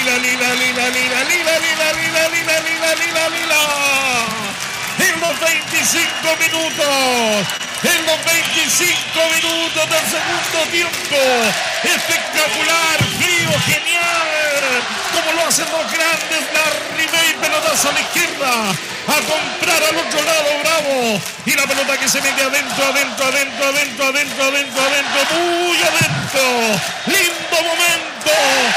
En los 25 minutos. En los 25 minutos del segundo tiempo. Espectacular, frío, genial. Como lo hacen los grandes. Larribey, pelotazo a la izquierda. A comprar al otro lado, Bravo. Y la pelota que se mete adentro. Muy adentro. Lindo momento.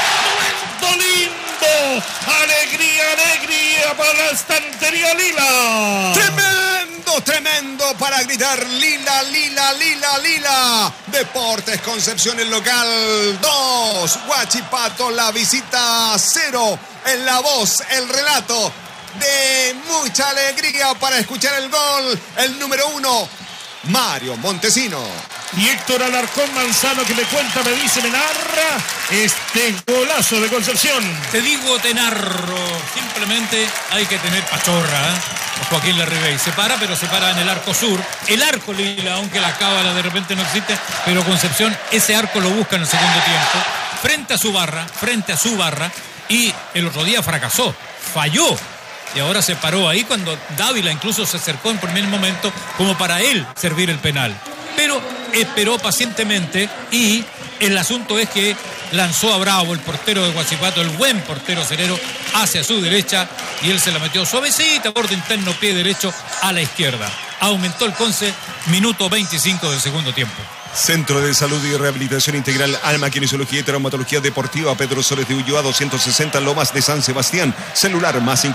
Lindo. Alegría para la estantería lila. Tremendo para gritar Lila. Deportes Concepción el local 2, Huachipato la visita 0. En la voz, el relato de mucha alegría para escuchar el gol, el número 1, Mario Montesino. Y Héctor Alarcón Manzano que me cuenta, me dice, me narra este golazo de Concepción. Te digo, te narro. Simplemente hay que tener pachorra, ¿eh? Joaquín Larribey se para, pero se para en el arco sur. El arco lila, aunque la cábala de repente no existe, pero Concepción ese arco lo busca en el segundo tiempo. Frente a su barra. Y el otro día fracasó, falló. Y ahora se paró ahí cuando Dávila incluso se acercó en primer momento como para él servir el penal. Pero esperó pacientemente y el asunto es que lanzó a Bravo, el portero de Huachipato, el buen portero cerero, hacia su derecha y él se la metió suavecita, borde interno, pie derecho a la izquierda. Aumentó el Conce, minuto 25 del segundo tiempo. Centro de Salud y Rehabilitación Integral Alma, Kinesiología y Traumatología Deportiva, Pedro Soles de Ulloa 260, Lomas de San Sebastián. Celular más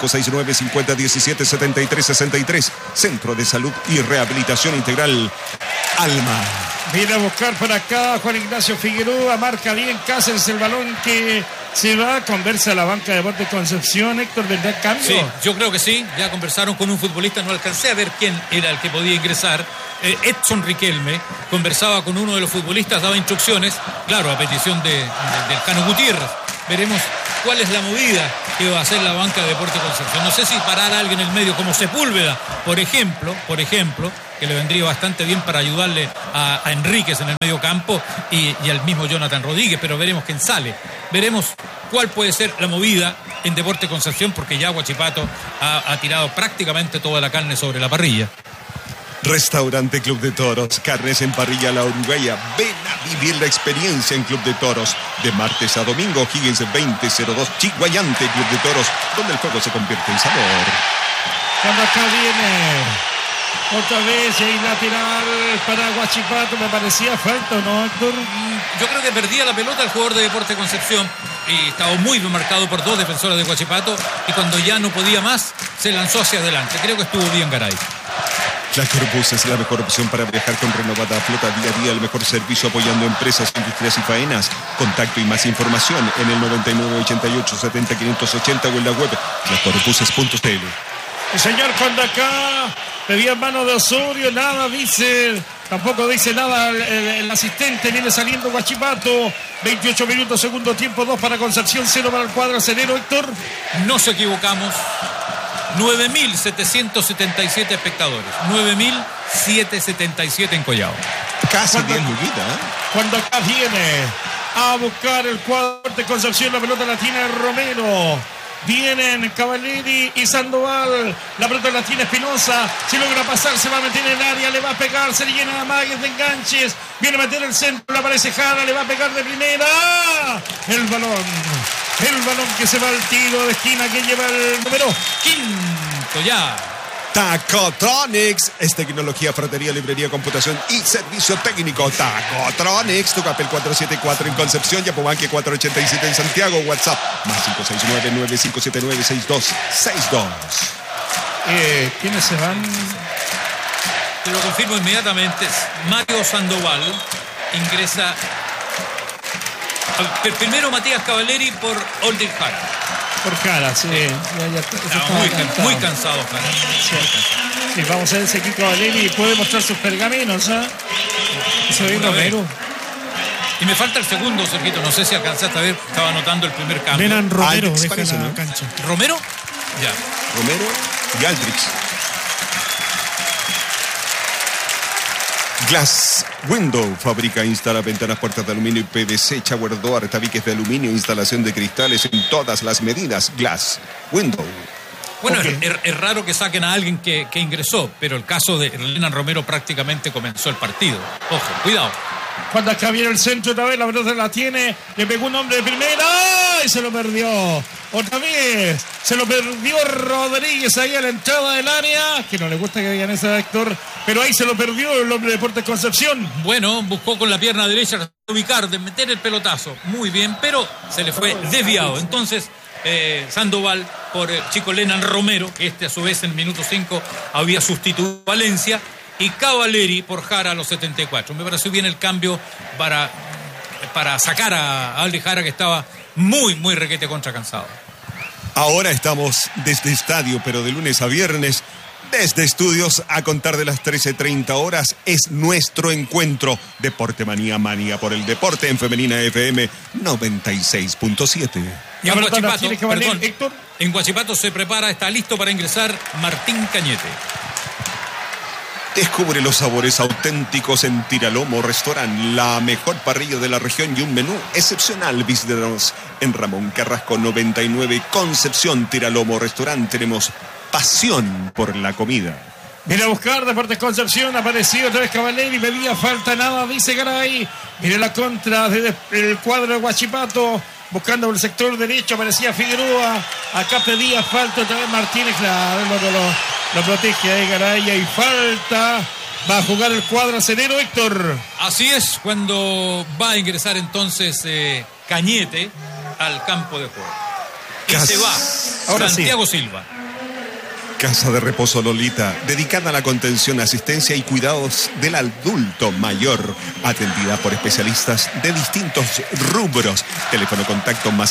569-5017-7363. Centro de Salud y Rehabilitación Integral Alma. Viene a buscar por acá Juan Ignacio Figueroa, marca bien Cáceres el balón que se va, conversa a la banca de Deportes Concepción. Héctor, ¿vendrá el cambio? Sí, yo creo que sí, ya conversaron con un futbolista, no alcancé a ver quién era el que podía ingresar. Edson Riquelme conversaba con uno de los futbolistas, daba instrucciones, claro, a petición del Cano Gutiérrez. Veremos cuál es la movida que va a hacer la banca de Deportes Concepción. No sé si parar a alguien en el medio como Sepúlveda, por ejemplo, que le vendría bastante bien para ayudarle a Enríquez en el medio campo y al mismo Jonathan Rodríguez, pero veremos quién sale. Veremos cuál puede ser la movida en Deportes Concepción, porque ya Huachipato ha tirado prácticamente toda la carne sobre la parrilla. Restaurante Club de Toros, carnes en parrilla La Uruguaya. Ven a vivir la experiencia en Club de Toros. De martes a domingo, Higgins 2002, Chiguayante Club de Toros, donde el juego se convierte en sabor. Cuando acá viene otra vez y lateral para Huachipato, me parecía falta, ¿no, Héctor? Yo creo que perdía la pelota el jugador de Deportes Concepción y estaba muy bien marcado por dos defensores de Huachipato y cuando ya no podía más, se lanzó hacia adelante. Creo que estuvo bien Garay. Clacorbus es la mejor opción para viajar con renovada flota día a día, el mejor servicio apoyando empresas, industrias y faenas. Contacto y más información en el 9988-70-580 o en la web clacorbuses.tl. El señor, cuando acá pedía mano de Osorio, nada dice, tampoco dice nada el asistente, viene saliendo Huachipato. 28 minutos, segundo tiempo, 2 para Concepción, 0 para el cuadro acenero, Héctor. Nos equivocamos. 9.777 espectadores. 9.777 en Collao. Casi 10 luquitas, ¿eh? Cuando acá viene a buscar el cuadro de Concepción, la pelota la tiene Romero. Vienen Cavalieri y Sandoval. La pelota la tiene Espinosa. Si logra pasar, se va a meter en el área. Le va a pegar, se le llena de amagues, de enganches. Viene a meter el centro, le aparece Jara. Le va a pegar de primera. El balón que se va al tiro de esquina que lleva el número 5 ya. Tacotronics es tecnología, fratería, librería, computación y servicio técnico. Tacotronics, tu papel 474 en Concepción, Yapobanque 487 en Santiago, WhatsApp más 569-9579-6262. ¿Quiénes se van? Te lo confirmo inmediatamente. Mario Sandoval ingresa. Primero Matías Cavalieri por Oldir Jara. Por Jara, sí. Muy cansado Jara. Sí, vamos a ver si aquí Cavalieri puede mostrar sus pergaminos. Se ve Romero. Y me falta el segundo, Sergito. No sé si alcanzaste a ver. Estaba anotando el primer cambio. Venan Romero, Aldrix, deja parece, la ¿no? cancha. ¿Romero? Ya. Romero y Aldrix. Glass Window fabrica e instala ventanas, puertas de aluminio y PVC, shower door, tabiques de aluminio, instalación de cristales en todas las medidas. Glass Window. Bueno, Okay. es raro que saquen a alguien que ingresó, pero el caso de Lenan Romero prácticamente comenzó el partido. Ojo, cuidado. Cuando acá viene el centro otra vez, la pelota la tiene, le pegó un hombre de primera y se lo perdió. Otra vez, se lo perdió Rodríguez ahí a la entrada del área, que no le gusta que digan ese Héctor, pero ahí se lo perdió el hombre de Deportes Concepción. Bueno, buscó con la pierna derecha ubicar, de meter el pelotazo. Muy bien, pero se le fue desviado. Entonces, Sandoval por el chico Lenan Romero, que a su vez en el minuto 5 había sustituido a Valencia, y Cavalieri por Jara a los 74. Me pareció bien el cambio para sacar a Aldi Jara, que estaba muy requete contra cansado. Ahora estamos desde estadio, pero de lunes a viernes, desde estudios, a contar de las 13:30 horas, es nuestro encuentro. Deporte Manía, manía por el deporte en Femenina FM 96.7. Y en La pelota la Huachipato, tiene que valer, perdón, Héctor. en Huachipato se prepara, está listo para ingresar Martín Cañete. Descubre los sabores auténticos en Tiralomo Restaurant, la mejor parrilla de la región y un menú excepcional. Visítanos en Ramón Carrasco 99, Concepción. Tiralomo Restaurant, tenemos pasión por la comida. Viene a buscar Deportes Concepción, apareció otra vez Cavalieri, pedía falta, nada, dice Garay. Viene la contra del cuadro de Huachipato, buscando por el sector derecho, aparecía Figueroa, acá pedía falta otra vez Martínez, claro, lo protege ahí Garay, hay falta, va a jugar el cuadro acenero, Héctor. Así es, cuando va a ingresar entonces Cañete al campo de juego. Y se va Ahora Santiago Silva. Casa de Reposo Lolita, dedicada a la contención, asistencia y cuidados del adulto mayor, atendida por especialistas de distintos rubros. Teléfono contacto más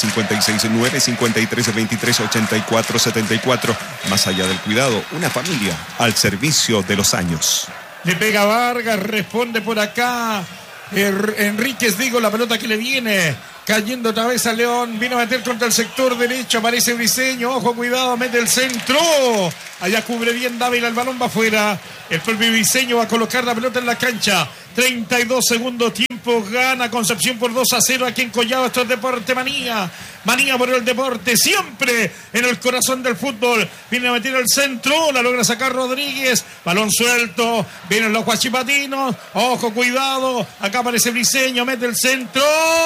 569-5323-8474. Más allá del cuidado, una familia al servicio de los años. Le pega Vargas, responde por acá. Enríquez, la pelota que le viene. Cayendo otra vez a León. Vino a meter contra el sector derecho. Aparece Briseño. Ojo, cuidado. Mete el centro. Allá cubre bien Dávila. El balón va afuera. El propio Briseño va a colocar la pelota en la cancha. 32 segundos tiempo. Gana Concepción por 2-0 aquí en Collado. Esto es Deporte Manía. Manía por el deporte. Siempre en el corazón del fútbol. Viene a meter el centro. La logra sacar Rodríguez. Balón suelto. Vienen los guachipatinos. Ojo, cuidado. Acá aparece Briseño. Mete el centro.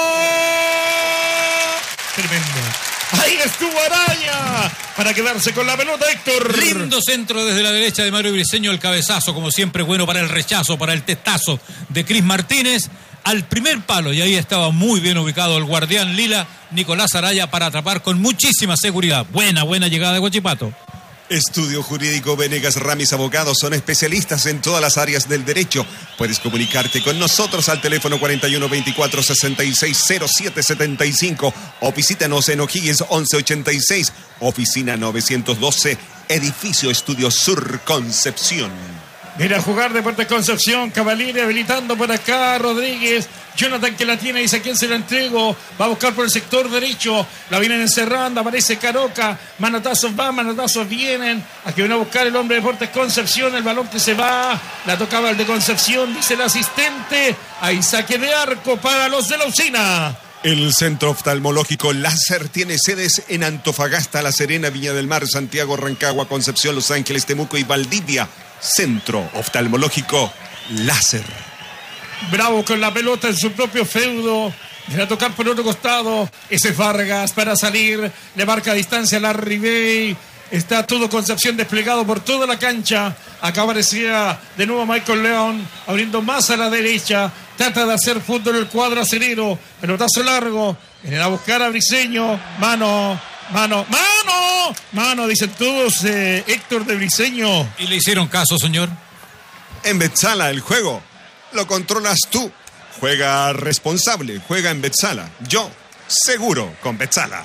Tremendo. Ahí estuvo Araya para quedarse con la pelota, Héctor. Lindo centro desde la derecha de Mario Briseño, el cabezazo, como siempre, bueno para el rechazo, para el testazo de Cris Martínez al primer palo, y ahí estaba muy bien ubicado el guardián lila, Nicolás Araya, para atrapar con muchísima seguridad. Buena llegada de Huachipato. Estudio Jurídico Venegas Ramis Abogados, son especialistas en todas las áreas del derecho. Puedes comunicarte con nosotros al teléfono 41 24 66 07 75 o visítanos en O'Higgins 1186, oficina 912, edificio Estudio Sur, Concepción. Viene a jugar Deportes Concepción, Cavalieri habilitando por acá, Rodríguez, Jonathan que la tiene, dice a quién se la entrego, va a buscar por el sector derecho, la vienen encerrando, aparece Caroca, manotazos van, manotazos vienen, aquí viene a buscar el hombre de Deportes Concepción, el balón que se va, la tocaba el de Concepción, dice el asistente, hay saque de arco para los de la usina. El Centro Oftalmológico Láser tiene sedes en Antofagasta, La Serena, Viña del Mar, Santiago, Rancagua, Concepción, Los Ángeles, Temuco y Valdivia. Centro Oftalmológico Láser. Bravo con la pelota en su propio feudo. Viene a tocar por otro costado. Ese es Vargas para salir. Le marca distancia a Larry Bay. Está todo Concepción desplegado por toda la cancha. Acá aparecía de nuevo Michael León, abriendo más a la derecha. Trata de hacer fútbol el cuadro acerero. Pelotazo largo. Vienen a buscar a Briseño. Mano, dicen todos, Héctor de Briseño. ¿Y le hicieron caso, señor? En Betzala el juego lo controlas tú. Juega responsable, juega en Betzala. Yo, seguro con Betzala.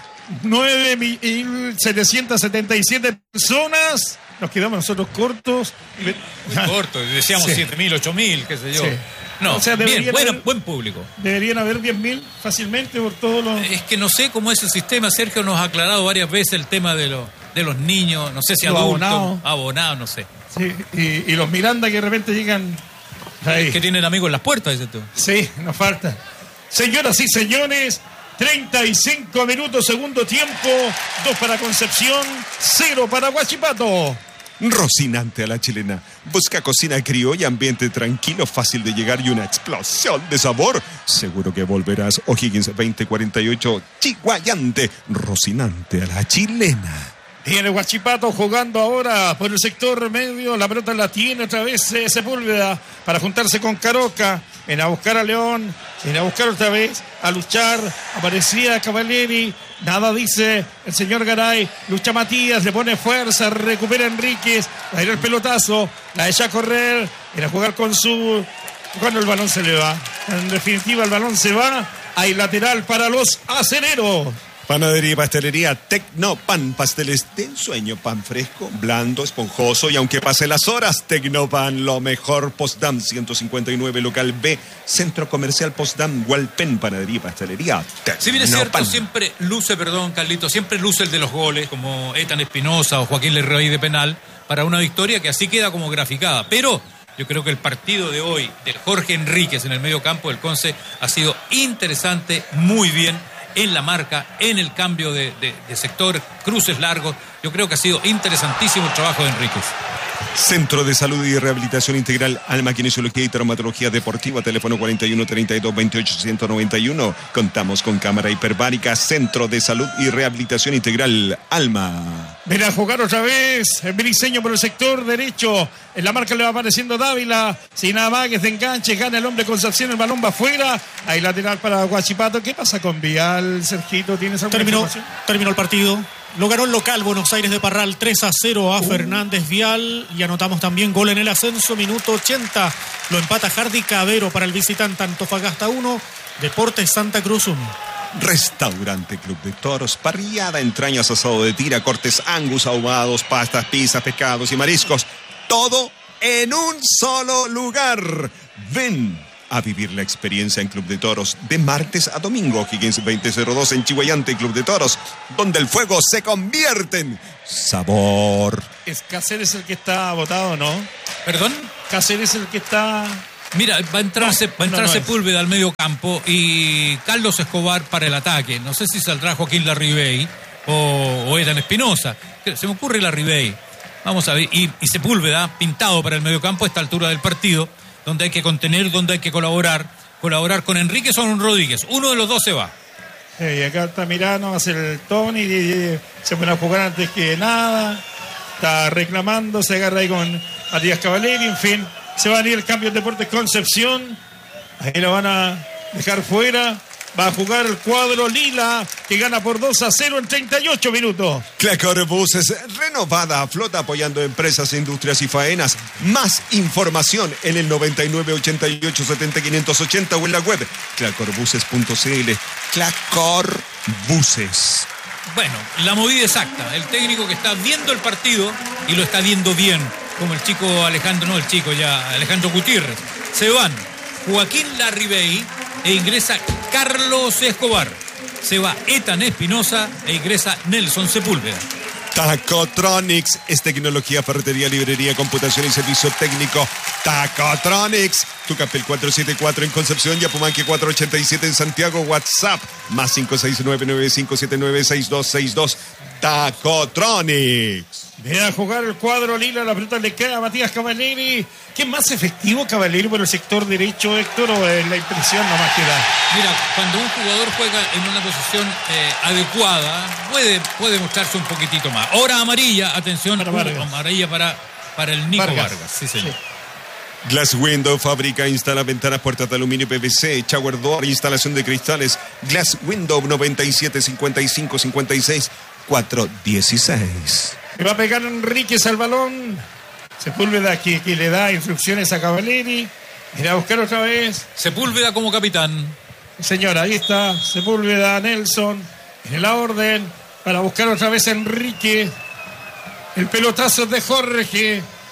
9.777 personas. Nos quedamos nosotros cortos. Muy corto, decíamos 7.000, 8.000, qué sé yo. Sí. No, O sea, bien, deberían buen público. Deberían haber 10.000 fácilmente por todos los... Es que no sé cómo es el sistema. Sergio nos ha aclarado varias veces el tema de los niños, no sé si Los adultos, abonados. abonados, no sé. Sí, y los Miranda que de repente llegan Ahí. Que tienen amigos en las puertas, dices tú. Sí, nos falta. Señoras y señores, 35 minutos, segundo tiempo. 2 para Concepción, 0 para Huachipato. Rocinante a la chilena. Busca cocina criolla, ambiente tranquilo, fácil de llegar y una explosión de sabor. Seguro que volverás. O'Higgins 2048, Chiguayante. Rocinante a la chilena. Tiene Huachipato jugando ahora por el sector medio. La pelota la tiene otra vez Sepúlveda para juntarse con Caroca. Viene a buscar a León. Viene a buscar otra vez, a luchar. Aparecía Cavalieri. Nada dice el señor Garay. Lucha Matías, le pone fuerza. Recupera Enríquez. Va a ir el pelotazo. La echa a correr. Viene a jugar con su... Cuando el balón se le va. En definitiva, el balón se va. Hay lateral para los acereros. Panadería y pastelería Tecnopan, pasteles de ensueño, pan fresco, blando, esponjoso y aunque pase las horas, Tecnopan, lo mejor. Postdam 159, local B, Centro Comercial Postdam, Hualpén, panadería y pastelería Tecnopan. Si bien es cierto, siempre luce, Carlito, siempre luce el de los goles, como Ethan Espinosa o Joaquín Lerroy de penal, para una victoria que así queda como graficada. Pero yo creo que el partido de hoy, de Jorge Enríquez en el medio campo del Conce, ha sido interesante, muy bien en la marca, en el cambio de sector, cruces largos. Yo creo que ha sido interesantísimo el trabajo de Enríquez. Centro de Salud y Rehabilitación Integral, Alma, Kinesiología y Traumatología Deportiva, teléfono 41 32 28 191. Contamos con cámara hiperbárica. Centro de Salud y Rehabilitación Integral, Alma. Ven a jugar otra vez el Briseño por el sector derecho. En la marca le va apareciendo Dávila. Sin amagues de enganche, gana el hombre Concepción. El balón va afuera. Hay lateral para Huachipato. ¿Qué pasa con Vial, Sergito? ¿Tienes alguna información? Terminó el partido. Lo ganó el local Buenos Aires de Parral 3-0 a Fernández Vial. Y anotamos también gol en el ascenso, minuto 80. Lo empata Hardy Cabero para el visitante. Antofagasta 1, Deportes Santa Cruz 1. Restaurante Club de Toros, parrillada, entrañas, asado de tira, cortes Angus, ahumados, pastas, pizzas, pescados y mariscos. Todo en un solo lugar. Ven a vivir la experiencia en Club de Toros de martes a domingo. Higgins 2002 en Chiguayante, Club de Toros, donde el fuego se convierte en sabor. Es Cáceres el que está votado, ¿no? ¿Perdón? Cáceres el que está... Mira, va a entrar no Sepúlveda al medio campo y Carlos Escobar para el ataque. No sé si saldrá Joaquín Larribey o Ethan Espinosa. Se me ocurre Larribey. Vamos a ver. Y Sepúlveda pintado para el medio campo a esta altura del partido, donde hay que contener, donde hay que colaborar con Enríquez o con Rodríguez. Uno de los dos se va. Y acá Altamirano hace el Tony y se pone a jugar antes que nada. Está reclamando, se agarra ahí con Matías Cavalieri, en fin. Se va a ir el cambio de Deportes Concepción. Ahí lo van a dejar fuera. Va a jugar el cuadro lila, que gana por 2-0 en 38 minutos. Clacor Buses, renovada flota apoyando empresas, industrias y faenas. Más información en el 99 88 70 580 o en la web clacorbuses.cl. Clacor Buses. Bueno, la movida exacta. El técnico que está viendo el partido y lo está viendo bien, como el chico Alejandro Gutiérrez. Se van Joaquín Larribey e ingresa Carlos Escobar. Se va Ethan Espinosa e ingresa Nelson Sepúlveda. Tacotronics es tecnología, ferretería, librería, computación y servicio técnico. Tacotronics, Tucapel 474 en Concepción, Yapumanque 487 en Santiago. WhatsApp más 569-9579-6262. Tacotronics. Ve a jugar el cuadro lila, la pelota le queda a Matías Cavalieri. ¿Qué es más efectivo, Cavalieri, por el sector derecho, Héctor, o es la impresión nomás que da? Mira, cuando un jugador juega en una posición adecuada, puede mostrarse un poquitito más. Ahora amarilla, atención, amarilla para el Nico Vargas. Sí, señor. Sí. Glass Window fabrica, instala ventanas, puertas de aluminio y PVC, shower door, instalación de cristales. Glass Window 97 55 56 416. Le va a pegar Enríquez al balón. Sepúlveda que le da instrucciones a Cavalieri. Irá a buscar otra vez. Sepúlveda como capitán. Señora, ahí está Sepúlveda, Nelson en la orden para buscar otra vez a Enrique. El pelotazo de Jorge.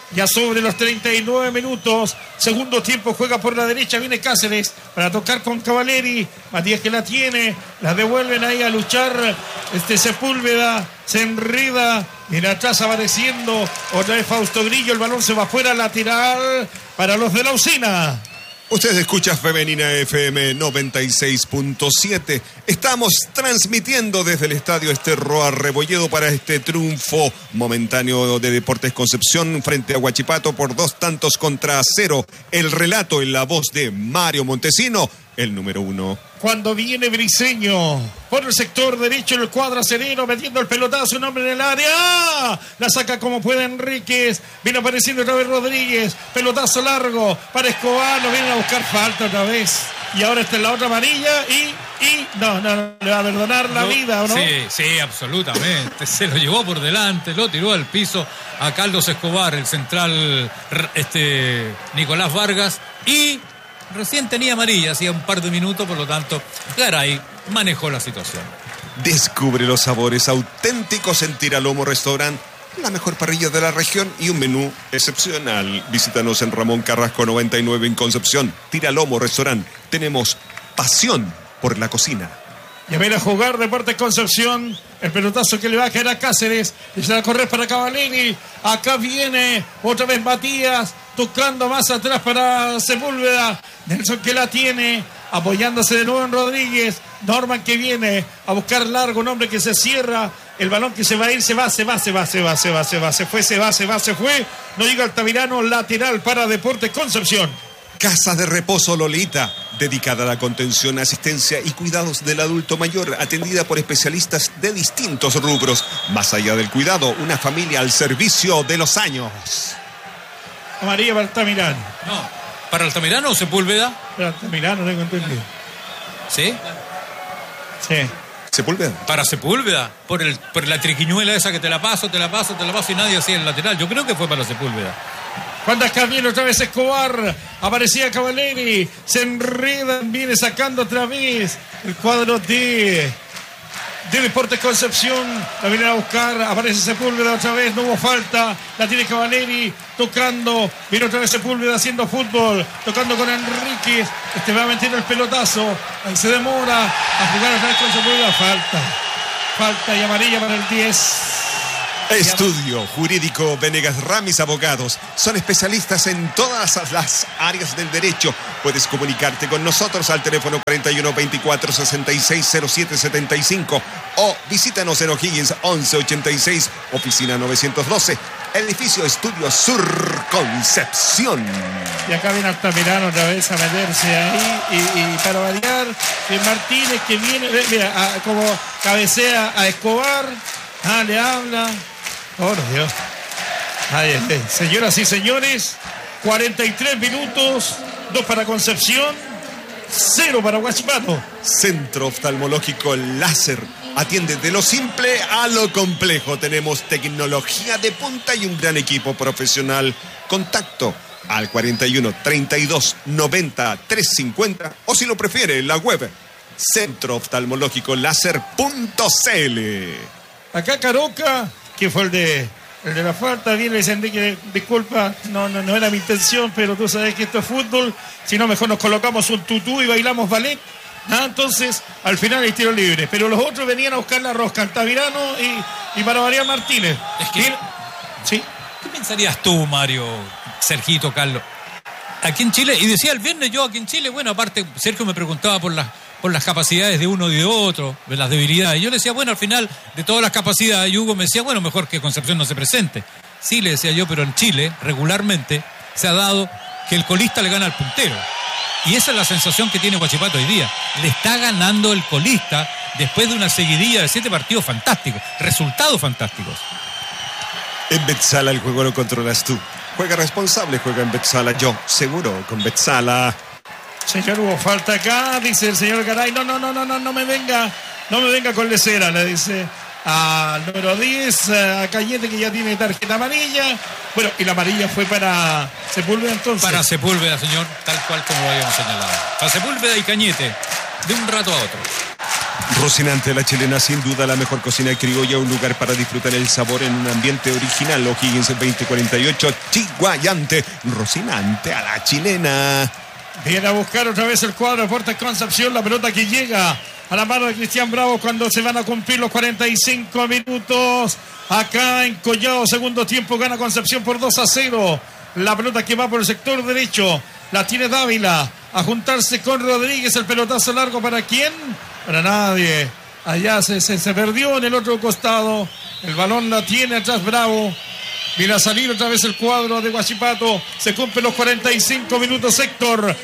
Ya sobre los 39 minutos. Segundo tiempo, juega por la derecha. Viene Cáceres para tocar con Cavalieri. Matías que la tiene. La devuelven ahí a luchar. Sepúlveda se enreda. Viene atrás apareciendo. Otra vez Fausto Grillo. El balón se va afuera. Lateral para los de la Usina. Usted escucha Femenina FM 96.7. Estamos transmitiendo desde el Estadio Roa Rebolledo para este triunfo momentáneo de Deportes Concepción frente a Huachipato por 2-0. El relato en la voz de Mario Montesino, el número 1. Cuando viene Briseño por el sector derecho, el cuadro sereno, metiendo el pelotazo, un hombre en el área. La saca como puede Enríquez. Viene apareciendo otra vez Rodríguez. Pelotazo largo para Escobar. Lo vienen a buscar falta otra vez. Y ahora está en la otra amarilla y no, le va a perdonar la vida, ¿o no? Sí, absolutamente. Se lo llevó por delante, lo tiró al piso a Carlos Escobar, el central Nicolás Vargas, y recién tenía amarilla, hacía un par de minutos, por lo tanto, Garay manejó la situación. Descubre los sabores auténticos en Tiralomo Restaurant, la mejor parrilla de la región y un menú excepcional. Visítanos en Ramón Carrasco 99 en Concepción. Tiralomo Restaurant. Tenemos pasión por la cocina. Y a ver a jugar Deportes Concepción. El pelotazo que le va a caer a Cáceres. Y se va a correr para Cavalieri. Acá viene otra vez Matías. Tocando más atrás para Sepúlveda. Nelson que la tiene. Apoyándose de nuevo en Rodríguez. Norman que viene a buscar largo. Un hombre que se cierra. El balón que se va a ir. Se fue. No llega Altamirano. Lateral para Deportes Concepción. Casa de Reposo Lolita, dedicada a la contención, asistencia y cuidados del adulto mayor, atendida por especialistas de distintos rubros. Más allá del cuidado, una familia al servicio de los años. Amarilla para Altamirano. No, ¿para Altamirano o Sepúlveda? Para Altamirano, tengo entendido. ¿Sí? Sí. ¿Sepúlveda? Para Sepúlveda, por la triquiñuela esa que te la paso y nadie hacía el lateral. Yo creo que fue para Sepúlveda. Cuando viene otra vez Escobar, aparecía Cavalieri, se enredan, viene sacando otra vez el cuadro de Deportes Concepción, la vienen a buscar, aparece Sepúlveda otra vez, no hubo falta, la tiene Cavalieri, tocando, viene otra vez Sepúlveda haciendo fútbol, tocando con Enríquez, va metiendo el pelotazo, ahí se demora a jugar otra vez con Sepúlveda, falta y amarilla para el 10. Estudio Jurídico Venegas Ramis Abogados. Son especialistas en todas las áreas del derecho. Puedes comunicarte con nosotros al teléfono 41 24 66 07 75 o visítanos en O'Higgins 1186, oficina 912, edificio Estudio Sur Concepción. Y acá viene Altamirano otra vez a meterse ahí y para variar, Martínez que viene, mira, como cabecea a Escobar, le habla. Oh, Dios. Señoras y señores, 43 minutos, 2 para Concepción, 0 para Huachipato. Centro Oftalmológico Láser. Atiende de lo simple a lo complejo. Tenemos tecnología de punta y un gran equipo profesional. Contacto al 41 32 90 350 o si lo prefiere en la web centrooftalmológicoláser.cl. Acá Caroca, que fue el de la falta, viene y dice que disculpa, no era mi intención, pero tú sabes que esto es fútbol, si no mejor nos colocamos un tutú y bailamos ballet. Entonces, al final hay tiro libre, pero los otros venían a buscar la rosca, Altamirano y para variar Martínez. Es que, ¿sí? ¿Qué pensarías tú, Mario, Sergito, Carlos? Aquí en Chile, y decía el viernes yo aquí en Chile, bueno, aparte Sergio me preguntaba por las capacidades de uno y de otro, de las debilidades. Yo le decía, bueno, al final de todas las capacidades, y Hugo me decía, bueno, mejor que Concepción no se presente. Sí, le decía yo, pero en Chile, regularmente, se ha dado que el colista le gana al puntero. Y esa es la sensación que tiene Huachipato hoy día. Le está ganando el colista después de una seguidilla de 7 partidos fantásticos, resultados fantásticos. En Betsala el juego lo controlas tú. Juega responsable, juega en Betsala. Yo, seguro, con Betsala. Señor, hubo falta acá, dice el señor Garay. No me venga con lecera, le dice al número 10, a Cañete, que ya tiene tarjeta amarilla. Bueno, y la amarilla fue para Sepúlveda entonces. Para Sepúlveda, señor, tal cual como lo habíamos señalado. Para Sepúlveda y Cañete, de un rato a otro. Rocinante a la chilena, sin duda la mejor cocina criolla, un lugar para disfrutar el sabor en un ambiente original. O'Higgins 2048, Chiguayante. Rocinante a la chilena. Viene a buscar otra vez el cuadro de Deportes Concepción, la pelota que llega a la mano de Cristian Bravo cuando se van a cumplir los 45 minutos. Acá en Collao, segundo tiempo, gana Concepción por 2-0. La pelota que va por el sector derecho, la tiene Dávila, a juntarse con Rodríguez, el pelotazo largo, ¿para quién? Para nadie. Allá se perdió en el otro costado. El balón la tiene atrás Bravo. Viene a salir otra vez el cuadro de Huachipato. Se cumplen los 45 minutos, Héctor.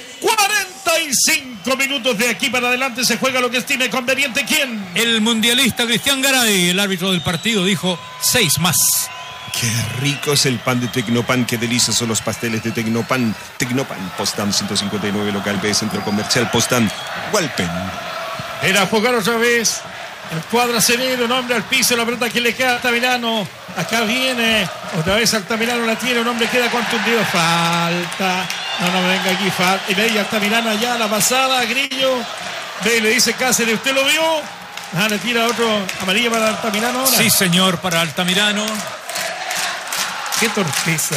45 minutos de aquí para adelante. Se juega lo que estime conveniente. ¿Quién? El mundialista Cristian Garay, el árbitro del partido, dijo 6 más. Qué rico es el pan de Tecnopan, qué delicios son los pasteles de Tecnopan. Tecnopan, Postam 159, local B, centro comercial Postam, Hualpen. Era a jugar otra vez el cuadro Acevedo, un hombre al piso, la pelota que le queda a Altamirano. Acá viene, otra vez Altamirano la tiene, un hombre queda contundido. Falta, no venga aquí, falta. Y veía Altamirano allá, la pasada, Grillo. Ve y le dice Cáceres, ¿usted lo vio? Le tira otro amarillo para Altamirano ahora. Sí, señor, para Altamirano. Qué torpeza.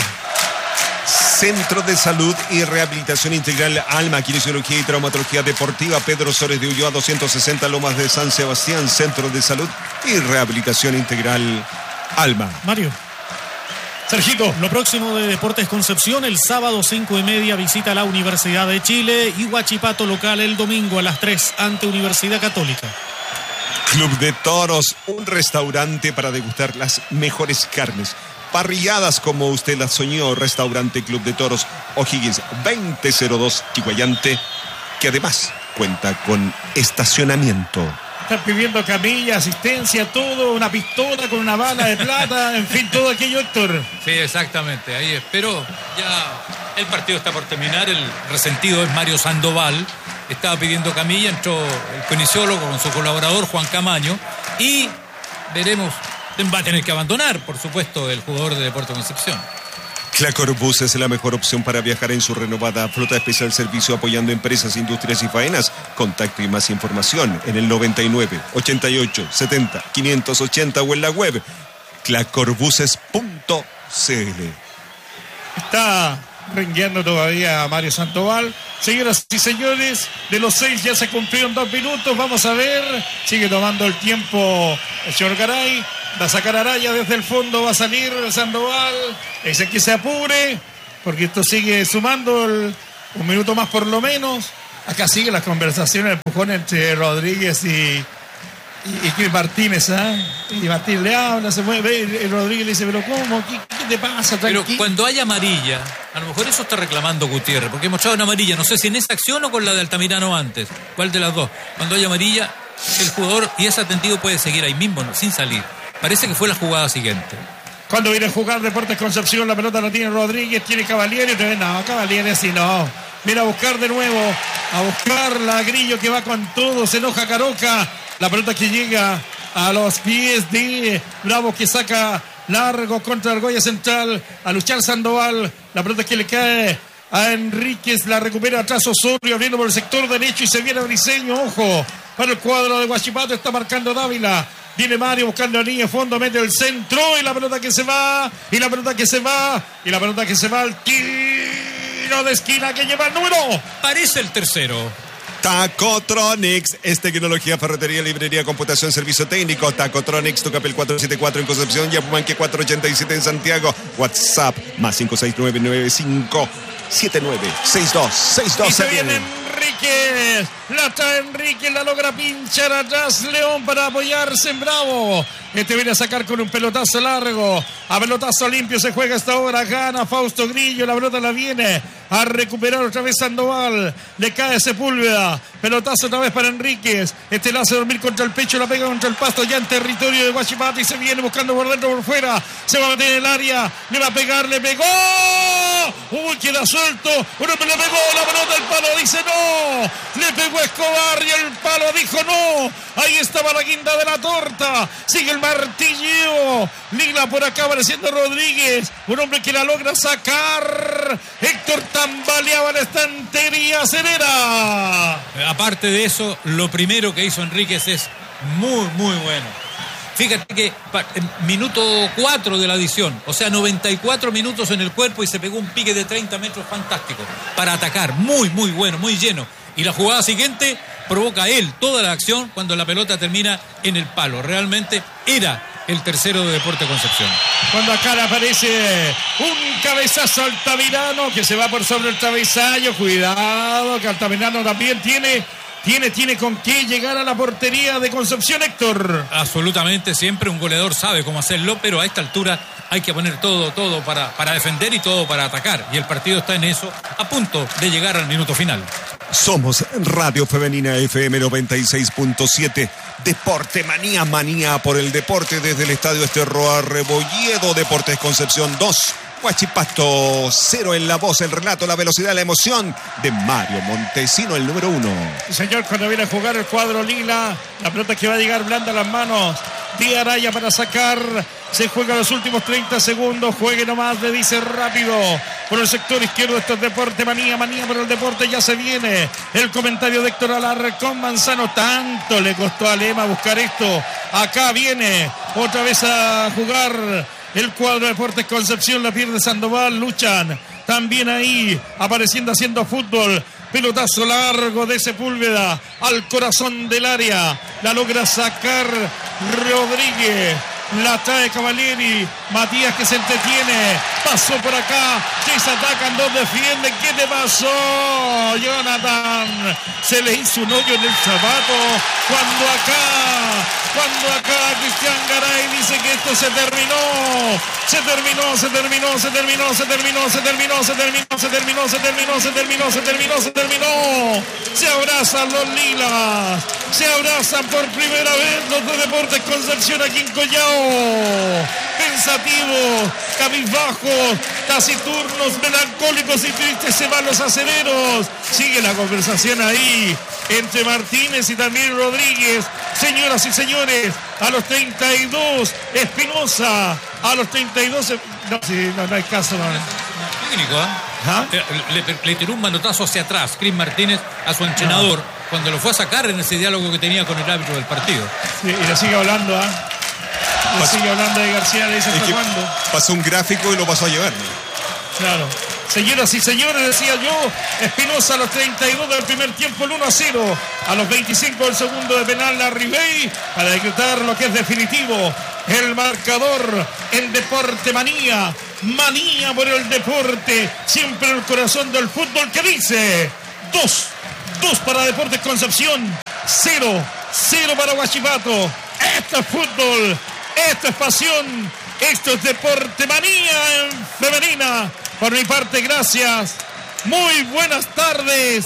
Centro de Salud y Rehabilitación Integral Alma, Kinesiología y Traumatología Deportiva, Pedro Sores de Ulloa 260, Lomas de San Sebastián. Centro de Salud y Rehabilitación Integral Alma. Mario. Sergito. Lo próximo de Deportes Concepción, el sábado 5:30 visita la Universidad de Chile y Huachipato local el domingo a las 3 ante Universidad Católica. Club de Toros, un restaurante para degustar las mejores carnes. Parrilladas como usted las soñó. Restaurante Club de Toros, O'Higgins 2002, Chiguayante, que además cuenta con estacionamiento. Están pidiendo camilla, asistencia, todo, una pistola con una bala de plata, en fin, todo aquello, Héctor. Sí, exactamente, ahí espero. Ya el partido está por terminar, el resentido es Mario Sandoval. Estaba pidiendo camilla, entró el kinesiólogo con su colaborador Juan Camaño y veremos. Va a tener que abandonar, por supuesto, el jugador de Deportes Concepción. Clacorbus es la mejor opción para viajar en su renovada flota especial servicio apoyando empresas, industrias y faenas. Contacto y más información en el 99 88 70 580 o en la web clacorbuses.cl. Está rengueando todavía Mario Sandoval. Señoras y señores, de los 6 ya se cumplieron 2 minutos. Vamos a ver. Sigue tomando el tiempo el señor Garay. Va a sacar Araya desde el fondo. Va a salir Sandoval. Dice que se apure, porque esto sigue sumando un minuto más por lo menos. Acá sigue las conversaciones, el empujón entre Rodríguez y Martínez, Y Martínez le habla, se mueve, y Rodríguez le dice, pero ¿cómo? ¿Qué te pasa? Tranquilo. Pero cuando hay amarilla, a lo mejor eso está reclamando Gutiérrez, porque hemos echado una amarilla, no sé si en esa acción o con la de Altamirano antes, ¿cuál de las dos? Cuando hay amarilla, el jugador y es atendido puede seguir ahí mismo, sin salir. Parece que fue la jugada siguiente. Cuando viene a jugar Deportes Concepción, la pelota la tiene Rodríguez, tiene Cavalieri, no, Cavalieri sí no. Viene a buscar de nuevo, a buscarla, Grillo que va con todo, se enoja Caroca. La pelota que llega a los pies de Bravo que saca largo contra Argolla Central, a luchar Sandoval. La pelota que le cae a Enríquez, la recupera atrás Osorio, abriendo por el sector derecho y se viene a Briseño, ojo, para el cuadro de Huachipato, está marcando Dávila. Viene Mario buscando la línea de fondo, mete el centro y la pelota que se va, y la pelota que se va, y la pelota que se va al tiro de esquina que lleva el número. Parece el tercero. Tacotronics, tecnología, ferretería, librería, computación, servicio técnico. Tacotronics, Tucapel 474 en Concepción y Apumanque 487 en Santiago. WhatsApp más 56995 796262. Y se viene Enríquez, la trae Enríquez, la logra pinchar atrás León para apoyarse en Bravo. Viene a sacar con un pelotazo largo, a pelotazo limpio se juega esta hora, gana Fausto Grillo, la pelota la viene a recuperar otra vez Sandoval, le cae Sepúlveda, pelotazo otra vez para Enríquez, la hace dormir contra el pecho, la pega contra el pasto ya en territorio de Huachipato y se viene buscando por dentro, por fuera, se va a meter en el área, le va a pegar, le pegó, queda suelto, uno le pegó la pelota, el palo dice no, le pegó Escobar y el palo dijo no, ahí estaba la guinda de la torta, sigue el martillo, Lila por acá apareciendo Rodríguez, un hombre que la logra sacar, Héctor tambaleaba la estantería Cerera. Aparte de eso, lo primero que hizo Enríquez es Muy, muy bueno. Fíjate que minuto 4 de la adición, o sea, 94 minutos en el cuerpo y se pegó un pique de 30 metros fantástico para atacar. Muy, muy bueno, muy lleno. Y la jugada siguiente provoca él toda la acción cuando la pelota termina en el palo. Realmente era el tercero de Deportes Concepción. Cuando acá le aparece un cabezazo a Altamirano que se va por sobre el travesaño. Cuidado, que Altamirano también tiene con qué llegar a la portería de Concepción, Héctor. Absolutamente, siempre un goleador sabe cómo hacerlo, pero a esta altura hay que poner todo para defender y todo para atacar. Y el partido está en eso, a punto de llegar al minuto final. Somos Radio Femenina FM 96.7. Deporte Manía, manía por el deporte desde el Estadio Esterroa Rebolledo. Deportes Concepción 2. Huachipato 0 en la voz, el relato, la velocidad, la emoción de Mario Montesino, el número 1. Señor, cuando viene a jugar el cuadro lila, la pelota que va a llegar blanda a las manos de Araya para sacar. Se juega los últimos 30 segundos. Juegue nomás, le dice rápido. Por el sector izquierdo, esto es Deporte Manía, manía por el deporte. Ya se viene el comentario de Héctor Alarcón Manzano. Tanto le costó a Lema buscar esto. Acá viene otra vez a jugar el cuadro de Deportes Concepción. La pierde Sandoval, luchan también ahí, apareciendo, haciendo fútbol. Pelotazo largo de Sepúlveda al corazón del área. La logra sacar Rodríguez. La trae Cavalieri. Matías que se entretiene. Pasó por acá. Tres atacan, dos defienden. ¿Qué te pasó, Jonathan? Se le hizo un hoyo en el zapato. Cuando acá Cristian Garay dice que esto se terminó. Se terminó. Se abrazan los lilas. Se abrazan por primera vez los de Deportes Concepción aquí en Collao. Pensativos, cabizbajos, taciturnos, melancólicos y tristes se van los aceleros. Sigue la conversación ahí entre Martínez y también Rodríguez. Señoras y señores, a los 32, Espinosa. A los 32, no hay caso. No. Técnico, le tiró un manotazo hacia atrás Cris Martínez a su entrenador cuando lo fue a sacar en ese diálogo que tenía con el árbitro del partido. Sí, y le sigue hablando, Le sigue hablando de García, le dice hasta cuándo. Pasó un gráfico y lo pasó a llevar. Claro. Señoras y señores, decía yo, Espinosa a los 32 del primer tiempo, el 1-0. A los 25 del segundo de penal, la Ribey, para decretar lo que es definitivo. El marcador en Deporte Manía. Manía por el deporte. Siempre en el corazón del fútbol, que dice 2 para Deportes Concepción, 0 para Huachipato. Esto es fútbol, esto es pasión, esto es Deporte Manía en femenina. Por mi parte, gracias. Muy buenas tardes,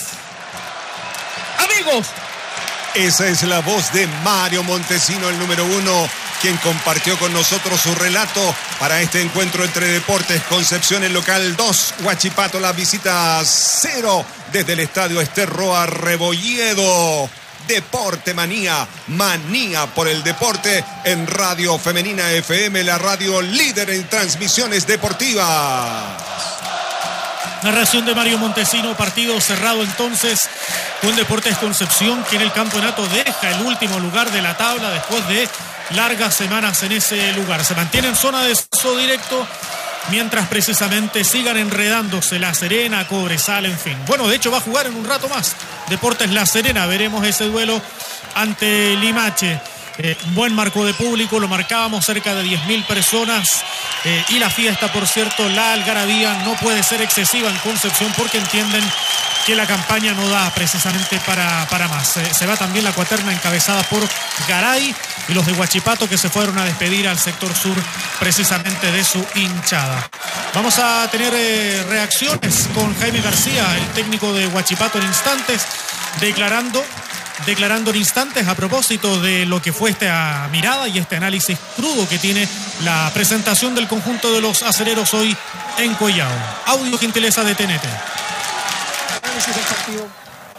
amigos. Esa es la voz de Mario Montesino, el número 1, quien compartió con nosotros su relato para este encuentro entre Deportes Concepción, el local 2, Huachipato, la visita 0 desde el Estadio Esterroa Rebolledo. Deporte Manía, manía por el deporte en Radio Femenina FM, la radio líder en transmisiones deportivas. Narración de Mario Montesino, partido cerrado entonces con Deportes Concepción, que en el campeonato deja el último lugar de la tabla después de largas semanas en ese lugar. Se mantiene en zona de descenso directo, mientras precisamente sigan enredándose La Serena, Cobresal, en fin. Bueno, de hecho va a jugar en un rato más Deportes La Serena, veremos ese duelo ante Limache. Buen marco de público, lo marcábamos, cerca de 10.000 personas, y la fiesta, por cierto, la algarabía no puede ser excesiva en Concepción porque entienden que la campaña no da precisamente para más. Se va también la cuaterna encabezada por Garay y los de Huachipato, que se fueron a despedir al sector sur precisamente de su hinchada. Vamos a tener reacciones con Jaime García, el técnico de Huachipato, en instantes, declarando en instantes a propósito de lo que fue esta mirada y este análisis crudo que tiene la presentación del conjunto de los aceleros hoy en Collao. Audio gentileza de TNT. Análisis del partido.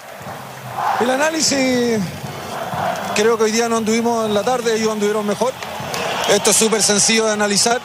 El análisis, creo que hoy día no anduvimos en la tarde, ellos anduvieron mejor. Esto es súper sencillo de analizar.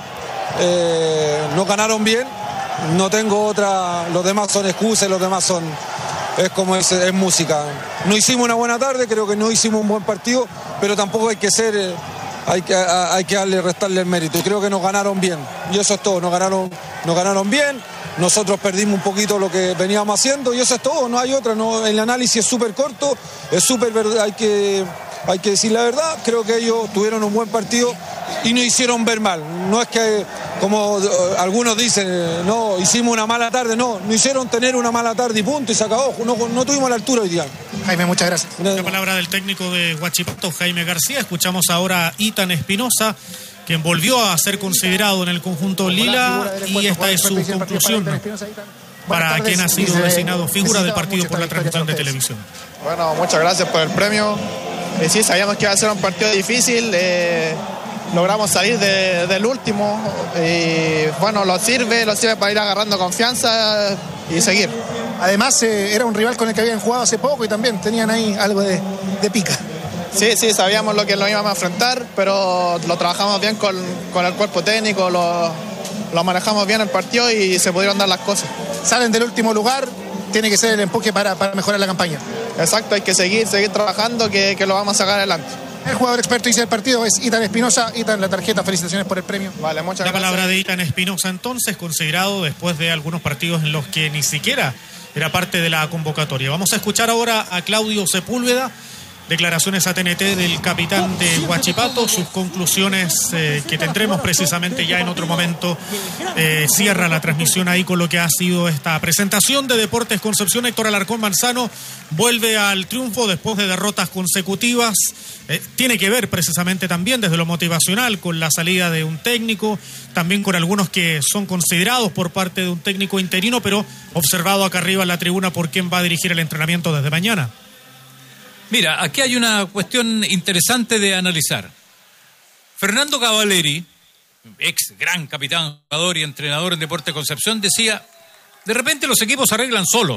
No ganaron bien, no tengo otra, los demás son excusas, los demás son... Es como es música. No hicimos una buena tarde, creo que no hicimos un buen partido, pero tampoco hay que ser... Hay que restarle el mérito. Creo que nos ganaron bien. Y eso es todo. Nos ganaron bien. Nosotros perdimos un poquito lo que veníamos haciendo. Y eso es todo. No hay otra. No, el análisis es súper corto. Es súper verdad. Hay que decir la verdad. Creo que ellos tuvieron un buen partido y nos hicieron ver mal. No es que, como algunos dicen, no, hicimos una mala tarde. No, nos hicieron tener una mala tarde y punto. Y se acabó. No tuvimos la altura hoy día. Jaime, muchas gracias. La palabra del técnico de Huachipato, Jaime García. Escuchamos ahora a Ethan Espinosa, quien volvió a ser considerado en el conjunto lila, y esta es su conclusión para quien ha sido designado figura del partido por la transmisión de televisión. Bueno, muchas gracias por el premio. Sí, sabíamos que iba a ser un partido difícil. Logramos salir del último y bueno, lo sirve para ir agarrando confianza y seguir. Además era un rival con el que habían jugado hace poco y también tenían ahí algo de pica. Sí, sabíamos lo que lo íbamos a enfrentar, pero lo trabajamos bien con el cuerpo técnico, lo manejamos bien el partido y se pudieron dar las cosas. Salen del último lugar, tiene que ser el empuje para mejorar la campaña. Exacto, hay que seguir trabajando, que lo vamos a sacar adelante. El jugador experto dice el partido es Ethan Espinosa. Ethan, la tarjeta, felicitaciones por el premio. Vale, muchas gracias. La palabra de Ethan Espinosa, entonces, considerado después de algunos partidos en los que ni siquiera era parte de la convocatoria. Vamos a escuchar ahora a Claudio Sepúlveda. Declaraciones a TNT del capitán de Huachipato, sus conclusiones que tendremos precisamente ya en otro momento. Cierra la transmisión ahí con lo que ha sido esta presentación de Deportes Concepción. Héctor Alarcón Manzano vuelve al triunfo después de derrotas consecutivas. Tiene que ver precisamente también desde lo motivacional con la salida de un técnico, también con algunos que son considerados por parte de un técnico interino, pero observado acá arriba en la tribuna por quién va a dirigir el entrenamiento desde mañana. Mira, aquí hay una cuestión interesante de analizar. Fernando Cavaleri, ex gran capitán, jugador y entrenador en Deportes Concepción, decía, de repente los equipos se arreglan solos.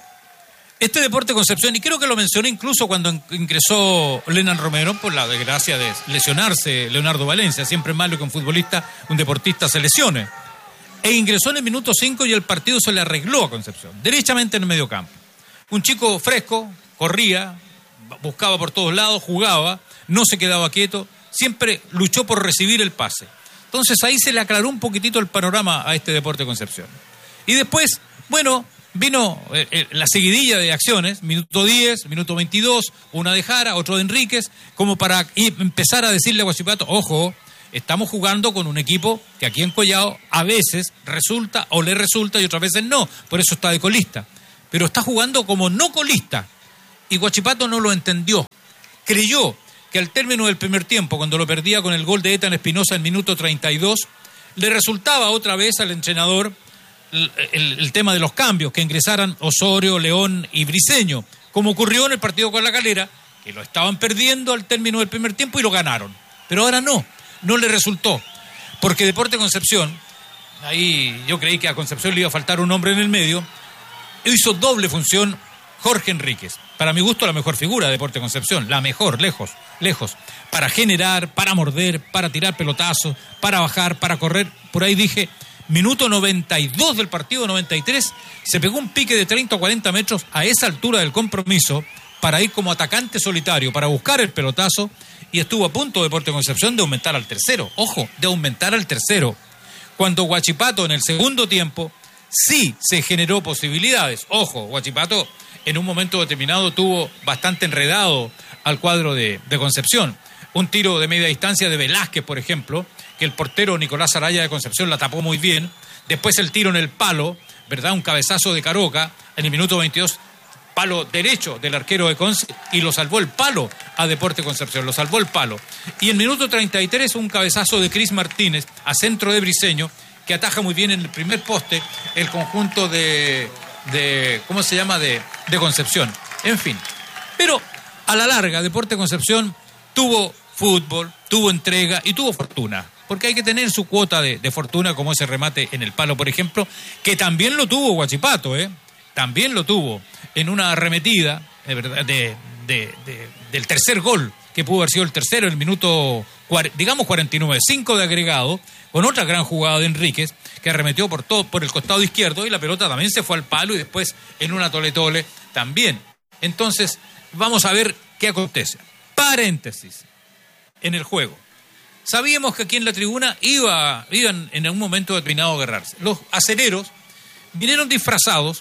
Este Deportes Concepción, y creo que lo mencioné incluso cuando ingresó Lenan Romero, por la desgracia de lesionarse Leonardo Valencia, siempre es malo que un futbolista, un deportista se lesione. E ingresó en el minuto 5 y el partido se le arregló a Concepción, derechamente en el medio campo. Un chico fresco, corría, buscaba por todos lados, jugaba, no se quedaba quieto, siempre luchó por recibir el pase. Entonces ahí se le aclaró un poquitito el panorama a este Deportes Concepción. Y después, bueno, vino la seguidilla de acciones, minuto 10, minuto 22, una de Jara, otro de Enríquez, como para empezar a decirle a Huachipato, ojo, estamos jugando con un equipo que aquí en Collao a veces resulta o le resulta y otras veces no, por eso está de colista. Pero está jugando como no colista. Y Huachipato no lo entendió. Creyó que al término del primer tiempo, cuando lo perdía con el gol de Ethan Espinosa en minuto 32, le resultaba otra vez al entrenador el tema de los cambios, que ingresaran Osorio, León y Briceño, como ocurrió en el partido con La Calera, que lo estaban perdiendo al término del primer tiempo y lo ganaron. Pero ahora no le resultó. Porque Deportes Concepción, ahí yo creí que a Concepción le iba a faltar un hombre en el medio, hizo doble función Jorge Enríquez. Para mi gusto, la mejor figura de Deportes Concepción, la mejor, lejos, para generar, para morder, para tirar pelotazos, para bajar, para correr. Por ahí dije, minuto 92 del partido, 93, se pegó un pique de 30 o 40 metros a esa altura del compromiso para ir como atacante solitario, para buscar el pelotazo, y estuvo a punto Deportes Concepción de aumentar al tercero. Ojo, de aumentar al tercero. Cuando Huachipato en el segundo tiempo sí se generó posibilidades. Ojo, Huachipato en un momento determinado tuvo bastante enredado al cuadro de Concepción. Un tiro de media distancia de Velázquez, por ejemplo, que el portero Nicolás Araya de Concepción la tapó muy bien. Después el tiro en el palo, ¿verdad? Un cabezazo de Caroca en el minuto 22, palo derecho del arquero de Conce, y lo salvó el palo a Deportes Concepción, lo salvó el palo. Y en el minuto 33 un cabezazo de Cris Martínez a centro de Briceño, que ataja muy bien en el primer poste el conjunto de ¿cómo se llama? De Concepción. En fin. Pero a la larga, Deportes Concepción tuvo fútbol, tuvo entrega y tuvo fortuna. Porque hay que tener su cuota de fortuna, como ese remate en el palo, por ejemplo, que también lo tuvo Huachipato, también lo tuvo en una arremetida del tercer gol, que pudo haber sido el tercero en el minuto, digamos 49, 5 de agregado, con otra gran jugada de Enríquez, que arremetió por el costado izquierdo y la pelota también se fue al palo y después en una tole-tole también. Entonces, vamos a ver qué acontece. Paréntesis. en el juego. Sabíamos que aquí en la tribuna iban en un momento determinado a agarrarse. Los aceleros vinieron disfrazados,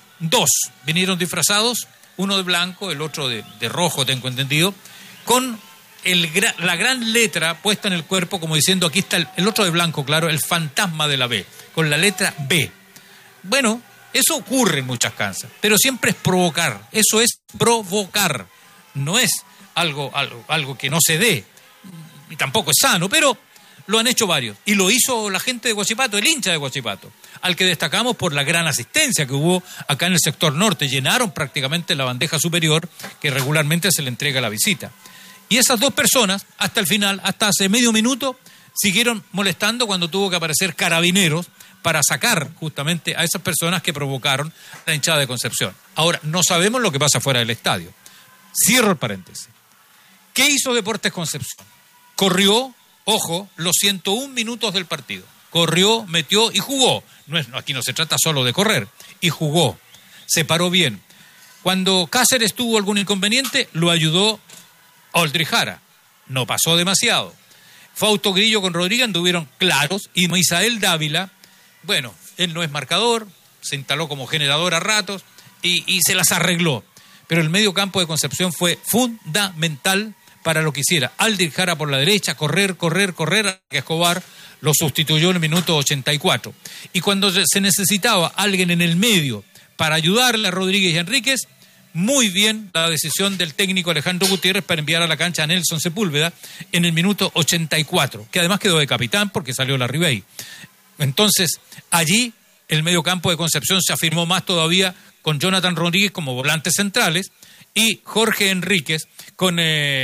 uno de blanco, el otro de rojo, tengo entendido, con la gran letra puesta en el cuerpo, como diciendo, aquí está el otro de blanco, claro, el fantasma de la B, con la letra B. Bueno, eso ocurre en muchas canchas, pero siempre es provocar, eso es provocar, no es algo que no se dé, y tampoco es sano, pero lo han hecho varios, y lo hizo la gente de Huachipato, el hincha de Huachipato, al que destacamos por la gran asistencia que hubo acá en el sector norte. Llenaron prácticamente la bandeja superior que regularmente se le entrega a la visita. Y esas dos personas, hasta el final, hasta hace medio minuto, siguieron molestando cuando tuvo que aparecer Carabineros para sacar justamente a esas personas que provocaron la hinchada de Concepción. Ahora, no sabemos lo que pasa fuera del estadio. Cierro el paréntesis. ¿Qué hizo Deportes Concepción? Corrió, ojo, los 101 minutos del partido. Corrió, metió y jugó. Aquí no se trata solo de correr. Y jugó. Se paró bien. Cuando Cáceres tuvo algún inconveniente, lo ayudó Aldrich Jara. No pasó demasiado. Fausto Grillo con Rodríguez anduvieron claros. Y Misael Dávila, bueno, él no es marcador, se instaló como generador a ratos y se las arregló. Pero el medio campo de Concepción fue fundamental para lo que hiciera. Aldrich Jara por la derecha, correr, que Escobar lo sustituyó en el minuto 84. Y cuando se necesitaba alguien en el medio para ayudarle a Rodríguez y Enríquez, muy bien la decisión del técnico Alejandro Gutiérrez para enviar a la cancha a Nelson Sepúlveda en el minuto 84, que además quedó de capitán porque salió la Ribey. Entonces, allí el medio campo de Concepción se afirmó más todavía con Jonathan Rodríguez como volantes centrales y Jorge Enríquez con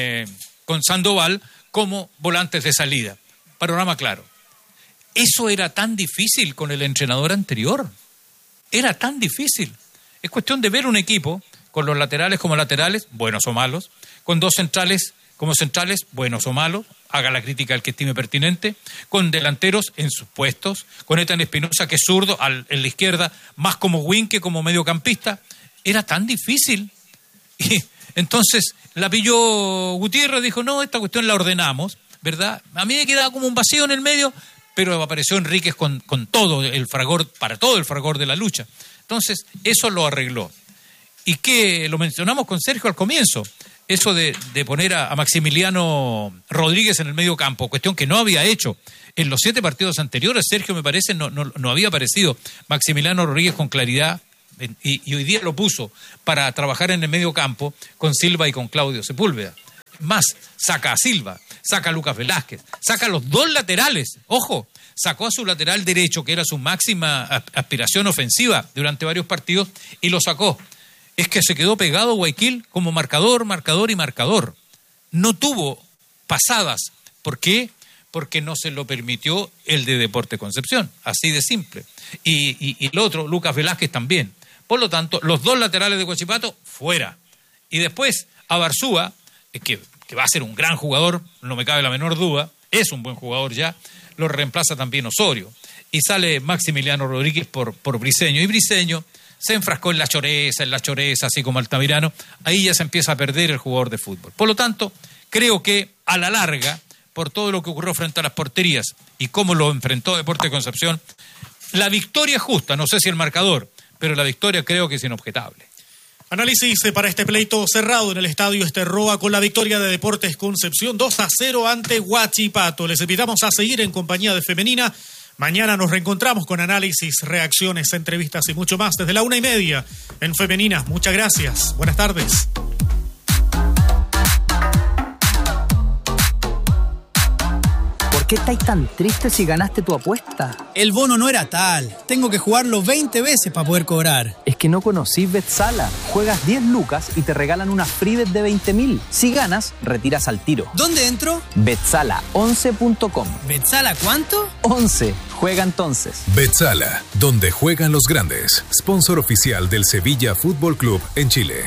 Sandoval como volantes de salida. Panorama claro. Eso era tan difícil con el entrenador anterior. Era tan difícil. Es cuestión de ver un equipo con los laterales como laterales, buenos o malos, con dos centrales como centrales, buenos o malos, haga la crítica al que estime pertinente, con delanteros en sus puestos, con Ethan Espinosa, que es zurdo, en la izquierda, más como wing que como mediocampista. Era tan difícil. Y entonces la pilló Gutiérrez, dijo, no, esta cuestión la ordenamos, ¿verdad? A mí me quedaba como un vacío en el medio, pero apareció Enríquez con todo el fragor, para todo el fragor de la lucha. Entonces, eso lo arregló. Y que lo mencionamos con Sergio al comienzo, eso de poner a Maximiliano Rodríguez en el medio campo, cuestión que no había hecho en los 7 partidos anteriores. Sergio, me parece, no había aparecido Maximiliano Rodríguez con claridad, y hoy día lo puso para trabajar en el medio campo con Silva y con Claudio Sepúlveda. Más, saca a Silva, saca a Lucas Velázquez, saca a los dos laterales, ojo, sacó a su lateral derecho, que era su máxima aspiración ofensiva durante varios partidos, y lo sacó. Es que se quedó pegado Guayaquil como marcador. No tuvo pasadas. ¿Por qué? Porque no se lo permitió el de Deportes Concepción, así de simple. Y el otro, Lucas Velázquez, también. Por lo tanto, los dos laterales de Huachipato, fuera. Y después, a Barzúa, que va a ser un gran jugador, no me cabe la menor duda, es un buen jugador ya, lo reemplaza también Osorio. Y sale Maximiliano Rodríguez por Briceño. Y Briceño se enfrascó en la choreza, así como Altamirano. Ahí ya se empieza a perder el jugador de fútbol. Por lo tanto, creo que a la larga, por todo lo que ocurrió frente a las porterías y cómo lo enfrentó Deportes Concepción, la victoria es justa, no sé si el marcador, pero la victoria creo que es inobjetable. Análisis para este pleito cerrado en el Estadio Esterroa con la victoria de Deportes Concepción 2-0 ante Huachipato. Les invitamos a seguir en compañía de Femenina. Mañana nos reencontramos con análisis, reacciones, entrevistas y mucho más desde la 1:30 en Femenina. Muchas gracias. Buenas tardes. ¿Por qué estáis tan tristes si ganaste tu apuesta? El bono no era tal. Tengo que jugarlo 20 veces para poder cobrar. Es que no conocís Betsala. Juegas 10 lucas y te regalan una free bet de 20.000. Si ganas, retiras al tiro. ¿Dónde entro? Betsala11.com. ¿Betsala cuánto? 11. Juega entonces. Betsala, donde juegan los grandes. Sponsor oficial del Sevilla Fútbol Club en Chile.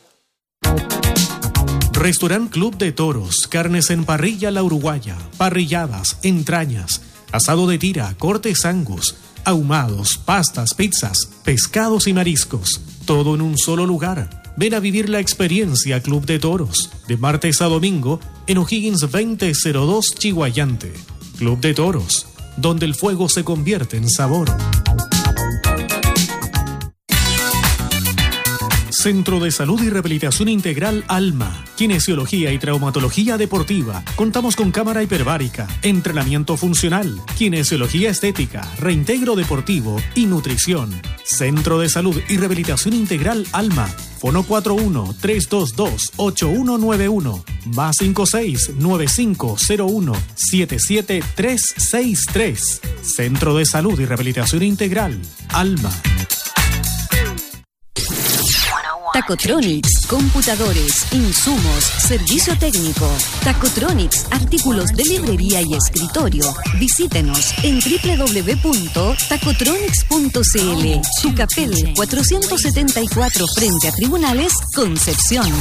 Restaurant Club de Toros, carnes en parrilla La Uruguaya, parrilladas, entrañas, asado de tira, cortes angus, ahumados, pastas, pizzas, pescados y mariscos, todo en un solo lugar. Ven a vivir la experiencia Club de Toros, de martes a domingo, en O'Higgins 2002 Chihuayante. Club de Toros, donde el fuego se convierte en sabor. Centro de Salud y Rehabilitación Integral Alma, Kinesiología y Traumatología Deportiva. Contamos con cámara hiperbárica, entrenamiento funcional, kinesiología estética, reintegro deportivo y nutrición. Centro de Salud y Rehabilitación Integral Alma. Fono 41-322-8191, más 56-9501-77363. Centro de Salud y Rehabilitación Integral Alma. Tacotronics, computadores, insumos, servicio técnico. Tacotronics, artículos de librería y escritorio. Visítenos en www.tacotronics.cl. Tucapel 474 frente a Tribunales, Concepción.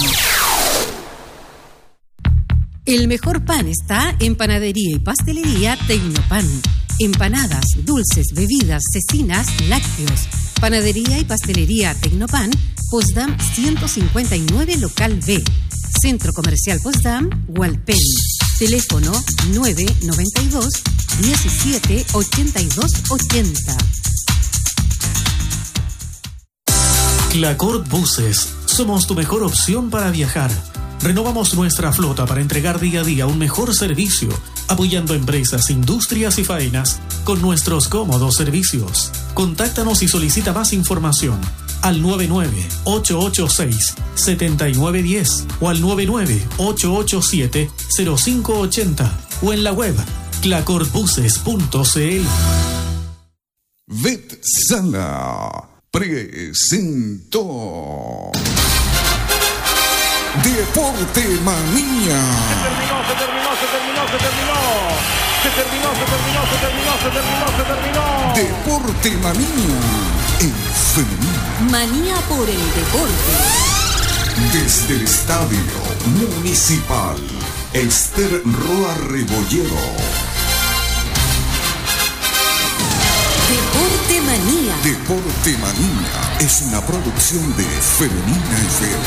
El mejor pan está en Panadería y Pastelería Tecnopan. Empanadas, dulces, bebidas, cecinas, lácteos. Panadería y Pastelería Tecnopan, Potsdam 159, local B. Centro Comercial Potsdam, Hualpén. Teléfono 992 17 82 80. Clacort Buses. Somos tu mejor opción para viajar. Renovamos nuestra flota para entregar día a día un mejor servicio, apoyando empresas, industrias y faenas con nuestros cómodos servicios. Contáctanos y solicita más información al 99-886-7910 o al 99-887-0580 o en la web clacortbuses.cl. Vetsala presentó Deporte Manía. Se terminó. Deporte Manía en femenino. Manía por el deporte. Desde el Estadio Municipal Esther Roa Rebollero. Deporte Manía. Deporte Manía es una producción de Femenina FM.